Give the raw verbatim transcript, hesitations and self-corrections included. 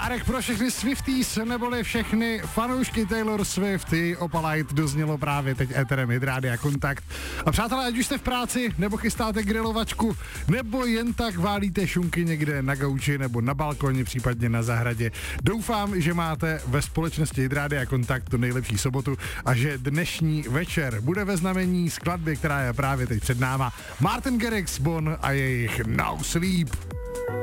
Dárek pro všechny Swifties, neboli všechny fanoušky Taylor Swift. Její Opalite doznělo právě teď éterem Hit Rádia Kontakt. A přátelé, ať už jste v práci, nebo chystáte grilovačku, nebo jen tak válíte šunky někde na gauči nebo na balkoně, případně na zahradě. Doufám, že máte ve společnosti Hit Rádia Kontakt tu nejlepší sobotu a že dnešní večer bude ve znamení skladby, která je právě teď před náma. Martin Garrix, Bon a jejich No Sleep.